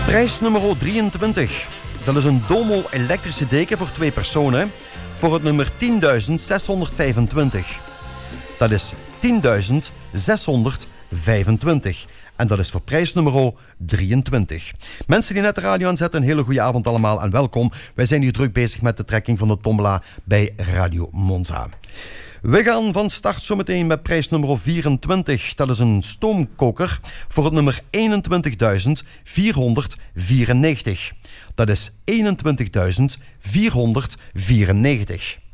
Prijs nummer 23. Dat is een Domo elektrische deken voor 2 personen voor het nummer 10.625. Dat is 10.625. En dat is voor prijs nummer 23. Mensen die net de radio aanzetten, een hele goede avond allemaal en welkom. Wij zijn hier druk bezig met de trekking van de tombola bij Radio Monza. We gaan van start zometeen met prijs nummer 24. Dat is een stoomkoker voor het nummer 21.494. Dat is 21.494.